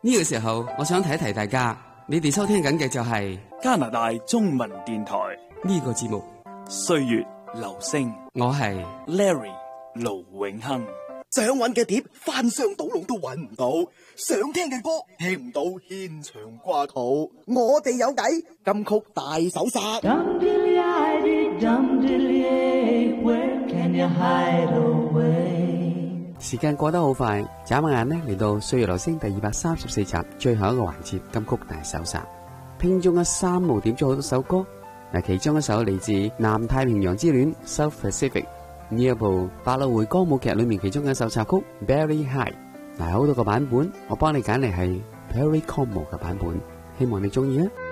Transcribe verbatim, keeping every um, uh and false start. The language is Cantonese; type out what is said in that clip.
呢個時候，我想提一提大家，你哋收聽緊嘅就係加拿大中文電台呢個節目 《歲月留聲》， 我係 Larry 盧永亨。 想揾嘅碟翻箱倒籠都揾唔到，想聽嘅歌聽唔到，牽腸掛肚。我哋有計，金曲大搜殺。 時間過得好快，眨下眼呢嚟到《歲月留聲》第二百三十四集最後一個環節金曲大搜殺。聽眾嘅三號點咗好多首歌，嗱，其中一首嚟自南太平洋之戀 South Pacific 呢一部百老匯歌舞劇裏面其中嘅一首插曲 Very High， 嗱，好多個版本，我幫你揀嚟係 Perry Como 嘅版本，希望你中意啊！